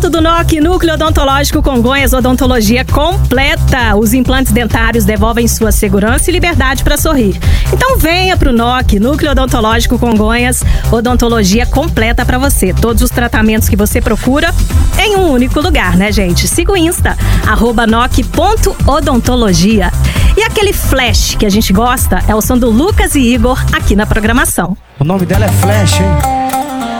Do NOC, Núcleo Odontológico Congonhas, odontologia completa. Os implantes dentários devolvem sua segurança e liberdade para sorrir. Então venha pro NOC, Núcleo Odontológico Congonhas, odontologia completa para você. Todos os tratamentos que você procura em um único lugar, né, gente? Siga o Insta, @noc.odontologia. E aquele flash que a gente gosta é o som do Lucas e Igor aqui na programação. O nome dela é Flash, hein?